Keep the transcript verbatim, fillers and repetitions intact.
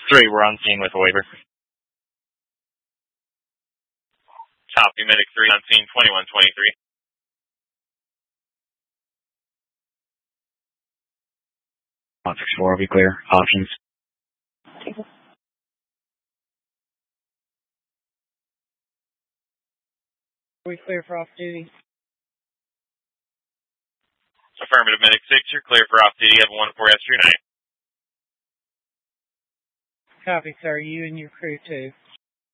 three, we're on scene with a waiver. Copy, Medic three on scene, twenty-one twenty-three. one six four will be clear. Options. Are we clear for off-duty? Affirmative, Medic six, you're clear for off-duty. Have a wonderful rest of your night. Copy, sir. You and your crew, too.